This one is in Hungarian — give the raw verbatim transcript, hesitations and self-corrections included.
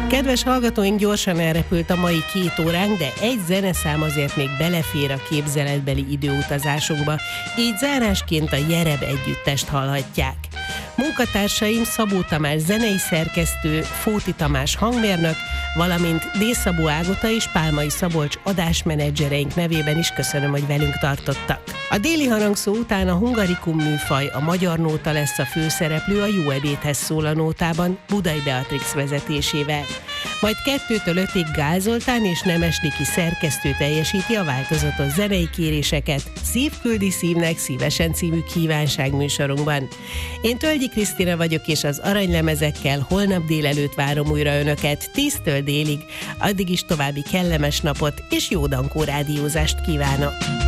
Kedves hallgatóink, gyorsan elrepült a mai két óránk, de egy zeneszám azért még belefér a képzeletbeli időutazásokba, így zárásként a Jereb együttest hallhatják. Munkatársaim Szabó Tamás zenei szerkesztő, Fóti Tamás hangmérnök, valamint D. Szabó Ágota és Pálmai Szabolcs adásmenedzsereink nevében is köszönöm, hogy velünk tartottak. A déli harangszó után a hungarikum műfaj, a magyar nóta lesz a főszereplő a Jó ebédhez szól a nótában Budai Beatrix vezetésével. Majd kettőtől ötig Gál Zoltán és Nemes Niki szerkesztő teljesíti a változatos zenei kéréseket Szív küldi szívnek szívesen című kívánság műsorunkban. Én Tölgyi Krisztina vagyok, és az aranylemezekkel holnap délelőtt várom újra önöket tíztől délig. Addig is további kellemes napot és jó dankó rádiózást kívánok!